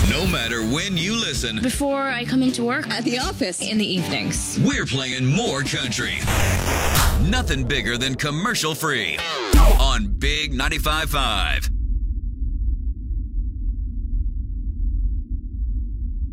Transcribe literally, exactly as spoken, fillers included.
No matter when you listen, Before I come into work, At the office. in the evenings. we're playing more country. Nothing bigger than commercial free on Big ninety-five point five.